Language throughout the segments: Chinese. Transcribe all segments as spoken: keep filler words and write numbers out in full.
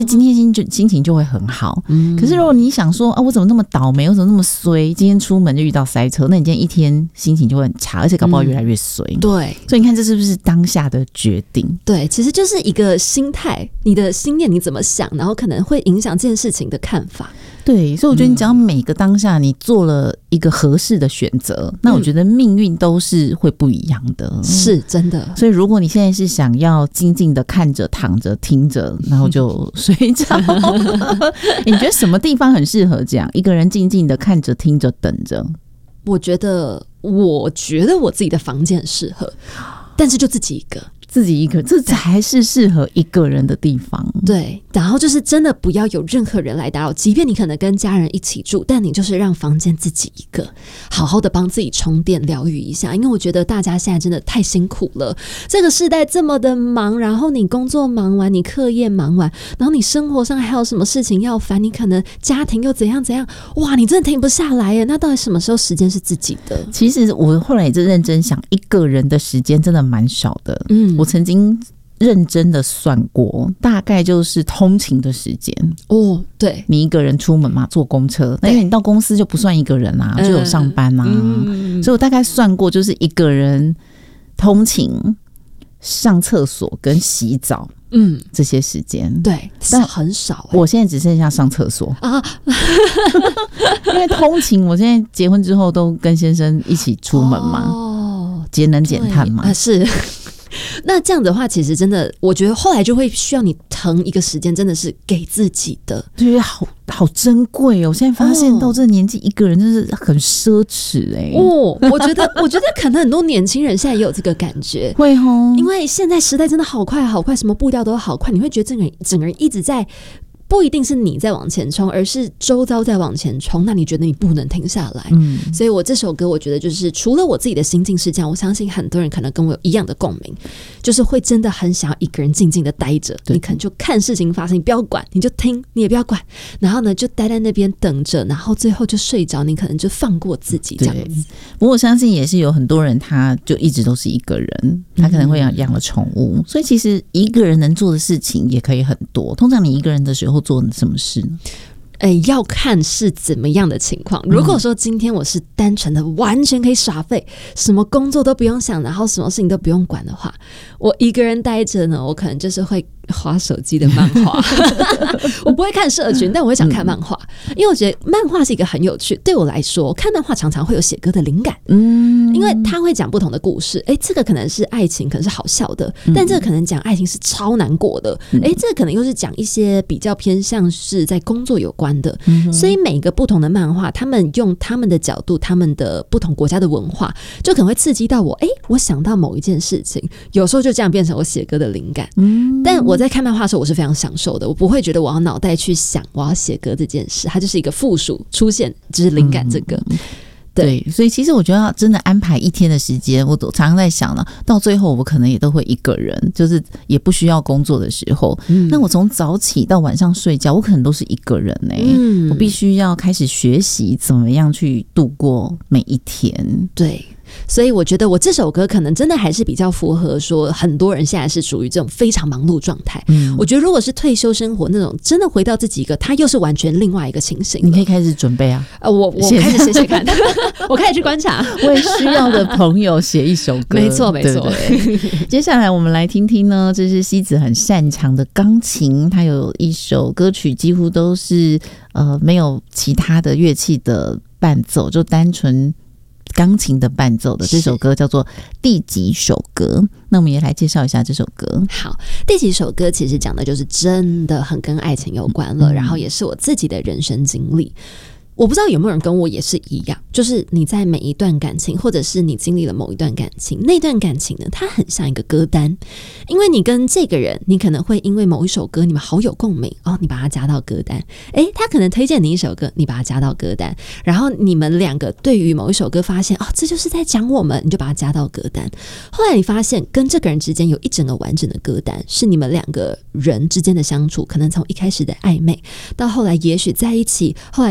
今天心就心情就会很好。嗯，可是如果你想说啊，我怎么那么倒霉，我怎么那么衰，今天出门就遇到塞车，那你今天一天心情就会很差，而且搞不好越来越衰。嗯、 对， 所以你看这是不是当下的决定？ 对，其实就是一个心态，你的心念你怎么想，然后可能会影响这件事情的看法。 对，所以我觉得你只要每个当下你做了一个合适的选择、嗯、那我觉得命运都是会不一样的。 是真的。 所以如果你现在是想要静静的看着躺着听着然后就睡着你觉得什么地方很适合这样一个人静静的看着听着等着？ 我觉得我觉得我自己的房间很适合，但是就自己一个自己一个，这才是适合一个人的地方。 对，然后就是真的不要有任何人来打扰，即便你可能跟家人一起住，但你就是让房间自己一个，好好的帮自己充电疗愈一下。因为我觉得大家现在真的太辛苦了，这个世代这么的忙，然后你工作忙完，你课业忙完，然后你生活上还有什么事情要烦，你可能家庭又怎样怎样，哇，你真的停不下来耶。那到底什么时候时间是自己的？ 其实我后来也是认真想，一个人的时间真的蛮少的。嗯，我曾经认真的算过，大概就是通勤的时间哦。对， 你一个人出门嘛，坐公车，那因为你到公司就不算一个人啦、啊，就有上班啊、嗯，所以我大概算过，就是一个人通勤、上厕所跟洗澡，嗯，这些时间， 对，但很少、欸。 我现在只剩下上厕所啊，因为通勤，我现在结婚之后都跟先生一起出门嘛，哦，节能减碳嘛， 啊是。那这样的话其实真的我觉得后来就会需要你腾一个时间真的是给自己的， 对，好好珍贵哦。我现在发现到这个年纪一个人真是很奢侈哎、欸。 哦，我觉得我觉得可能很多年轻人现在也有这个感觉， 会齁， 因为现在时代真的好快好快，什么步调都好快，你会觉得整个人整个人一直在，不一定是你在往前冲，而是周遭在往前冲，那你觉得你不能停下来。嗯，所以我这首歌我觉得就是除了我自己的心境是这样，我相信很多人可能跟我有一样的共鸣，就是会真的很想要一个人静静的待着，你可能就看事情发生，你不要管，你就听，你也不要管，然后呢就待在那边等着，然后最后就睡着，你可能就放过自己这样子。 不过我相信也是有很多人他就一直都是一个人，他可能会养养了宠物、嗯、所以其实一个人能做的事情也可以很多。通常你一个人的时候做什么事呢？ 欸、要看是怎么样的情况。如果说今天我是单纯的完全可以耍废，什么工作都不用想，然后什么事情都不用管的话，我一个人待着呢，我可能就是会滑手机的漫画我不会看社群，但我会想看漫画、嗯、因为我觉得漫画是一个很有趣，对我来说看漫画常常会有写歌的灵感，嗯，因为他会讲不同的故事，哎、欸，这个可能是爱情，可能是好笑的，但这个可能讲爱情是超难过的，哎、欸，这个可能又是讲一些比较偏向是在工作有关的、嗯、所以每个不同的漫画他们用他们的角度，他们的不同国家的文化就可能会刺激到我，哎、欸，我想到某一件事情，有时候就这样变成我写歌的灵感、嗯、但我在看漫画的时候我是非常享受的，我不会觉得我要脑袋去想我要写歌这件事，它就是一个附属出现，就是灵感这个、嗯对，所以其实我觉得要真的安排一天的时间，我常常在想呢，到最后我可能也都会一个人，就是也不需要工作的时候、嗯、那我从早起到晚上睡觉我可能都是一个人欸、嗯、我必须要开始学习怎么样去度过每一天。 对，所以我觉得我这首歌可能真的还是比较符合说很多人现在是属于这种非常忙碌状态、嗯、我觉得如果是退休生活那种真的回到自己一个，他又是完全另外一个情形。 你可以开始准备啊、 呃、我我开始写写看我开始去观察为需要的朋友写一首歌没错没错。 接下来我们来听听呢，这是西子很擅长的钢琴，他有一首歌曲几乎都是呃没有其他的乐器的伴奏，就单纯钢琴的伴奏的，这首歌叫做第几首歌。那我们也来介绍一下这首歌。 好，第几首歌其实讲的就是真的很跟爱情有关了、嗯、然后也是我自己的人生经历。我不知道有没有人跟我也是一样，就是你在每一段感情，或者是你经历了某一段感情，那段感情呢它很像一个歌单，因为你跟这个人你可能会因为某一首歌你们好有共鸣哦，你把它加到歌单，诶，他可能推荐你一首歌，你把它加到歌单，然后你们两个对于某一首歌发现哦，这就是在讲我们，你就把它加到歌单。后来你发现跟这个人之间有一整个完整的歌单，是你们两个人之间的相处，可能从一开始的暧昧到后来也许在一起，后来可能又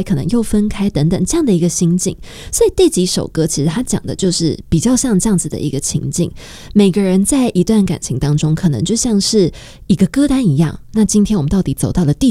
分开等等这样的一个心境。所以第几首歌其实它讲的就是比较像这样子的一个情境，每个人在一段感情当中可能就像是一个歌单一样，那今天我们到底走到了第